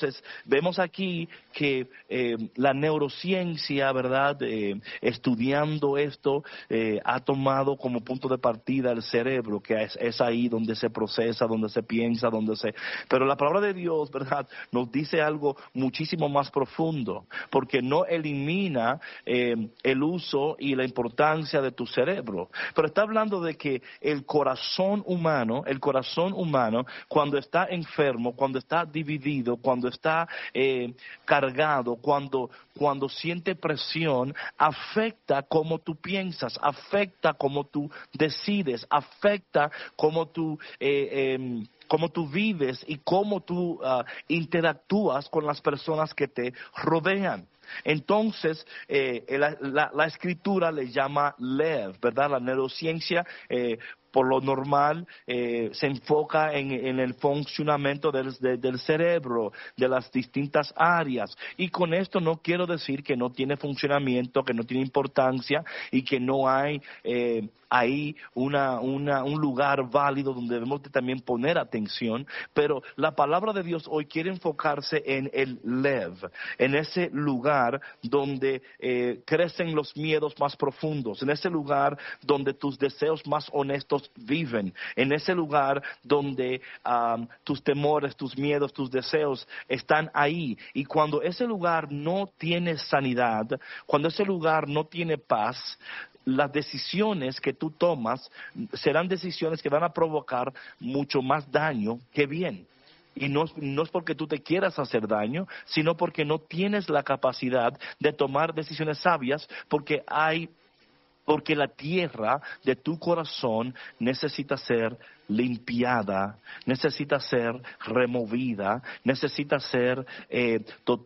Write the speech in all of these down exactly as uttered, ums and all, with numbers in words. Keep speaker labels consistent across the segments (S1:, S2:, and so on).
S1: Entonces, vemos aquí que eh, la neurociencia, ¿verdad? Eh, estudiando esto, eh, ha tomado como punto de partida el cerebro, que es, es ahí donde se procesa, donde se piensa, donde se... Pero la palabra de Dios, ¿verdad?, nos dice algo muchísimo más profundo, porque no elimina eh, el uso y la importancia de tu cerebro, pero está hablando de que el corazón humano, el corazón humano, cuando está enfermo, cuando está dividido, cuando está eh, cargado, cuando, cuando siente presión, afecta cómo tú piensas, afecta cómo tú decides, afecta cómo tú... Eh, eh, cómo tú vives y cómo tú uh, interactúas con las personas que te rodean. Entonces, eh, la, la, la escritura le llama Lev, ¿verdad? La neurociencia, eh, por lo normal, eh, se enfoca en, en el funcionamiento del, de, del cerebro, de las distintas áreas. Y con esto no quiero decir que no tiene funcionamiento, que no tiene importancia y que no hay eh, ahí una, una, un lugar válido donde debemos de también poner atención. Pero la palabra de Dios hoy quiere enfocarse en el Lev, en ese lugar donde eh, crecen los miedos más profundos, en ese lugar donde tus deseos más honestos viven, en ese lugar donde um, tus temores, tus miedos, tus deseos están ahí. Y cuando ese lugar no tiene sanidad, cuando ese lugar no tiene paz, las decisiones que tú tomas serán decisiones que van a provocar mucho más daño que bien. Y no, no es porque tú te quieras hacer daño, sino porque no tienes la capacidad de tomar decisiones sabias, porque hay porque la tierra de tu corazón necesita ser limpiada, necesita ser removida, necesita ser eh,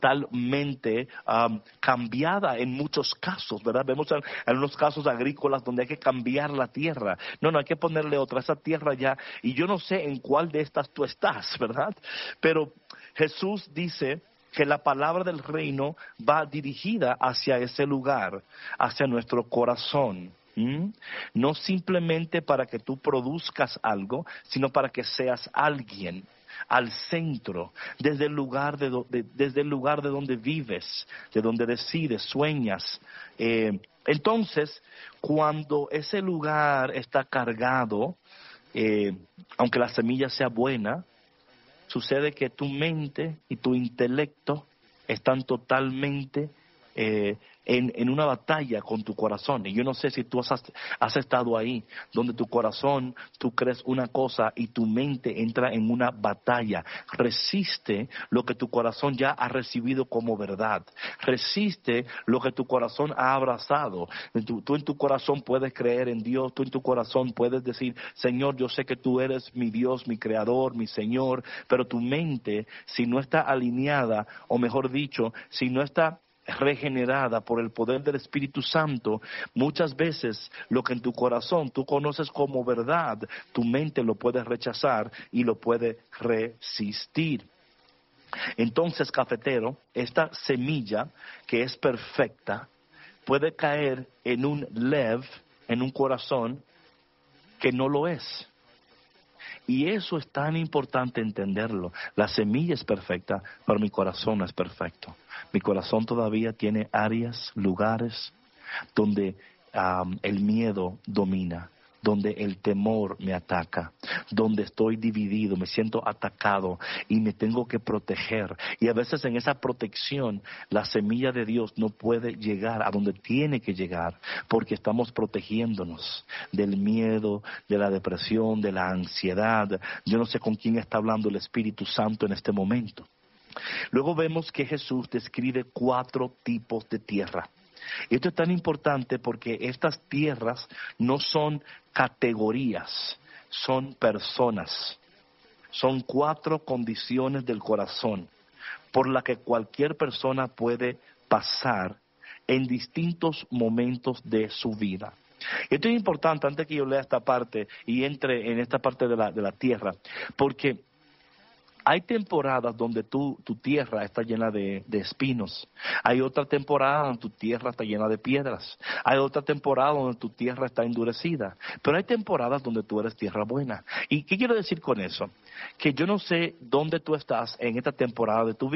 S1: totalmente um, cambiada en muchos casos, ¿verdad? Vemos en, en unos casos agrícolas donde hay que cambiar la tierra. No, no, hay que ponerle otra, esa tierra ya, y yo no sé en cuál de estas tú estás, ¿verdad? Pero Jesús dice que la palabra del reino va dirigida hacia ese lugar, hacia nuestro corazón. ¿Mm? No simplemente para que tú produzcas algo, sino para que seas alguien al centro, desde el lugar de, do, de, desde el lugar de donde vives, de donde decides, sueñas. Eh, entonces, cuando ese lugar está cargado, eh, aunque la semilla sea buena, sucede que tu mente y tu intelecto están totalmente eh, en, en una batalla con tu corazón. Y yo no sé si tú has, has estado ahí, donde tu corazón, tú crees una cosa y tu mente entra en una batalla. Resiste lo que tu corazón ya ha recibido como verdad. Resiste lo que tu corazón ha abrazado. Tú, tú en tu corazón puedes creer en Dios, tú en tu corazón puedes decir, Señor, yo sé que tú eres mi Dios, mi Creador, mi Señor, pero tu mente, si no está alineada, o mejor dicho, si no está regenerada por el poder del Espíritu Santo, muchas veces lo que en tu corazón tú conoces como verdad, tu mente lo puede rechazar y lo puede resistir. Entonces, cafetero, esta semilla que es perfecta puede caer en un lev, en un corazón que no lo es. Y eso es tan importante entenderlo. La semilla es perfecta, pero mi corazón no es perfecto. Mi corazón todavía tiene áreas, lugares donde um, el miedo domina, donde el temor me ataca, donde estoy dividido, me siento atacado y me tengo que proteger. Y a veces en esa protección la semilla de Dios no puede llegar a donde tiene que llegar, porque estamos protegiéndonos del miedo, de la depresión, de la ansiedad. Yo no sé con quién está hablando el Espíritu Santo en este momento. Luego vemos que Jesús describe cuatro tipos de tierra. Esto es tan importante porque estas tierras no son categorías, son personas. Son cuatro condiciones del corazón por las que cualquier persona puede pasar en distintos momentos de su vida. Esto es importante antes que yo lea esta parte y entre en esta parte de la, de la tierra, porque hay temporadas donde tu, tu tierra está llena de, de espinos. Hay otra temporada donde tu tierra está llena de piedras. Hay otra temporada donde tu tierra está endurecida. Pero hay temporadas donde tú eres tierra buena. ¿Y qué quiero decir con eso? Que yo no sé dónde tú estás en esta temporada de tu vida.